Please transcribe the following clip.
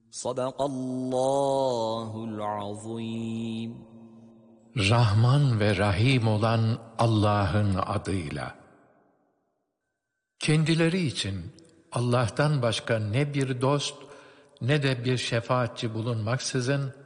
Sadakallahul azim. Rahman ve Rahim olan Allah'ın adıyla. Kendileri için Allah'tan başka ne bir dost ne de bir şefaatçi bulunmaksızın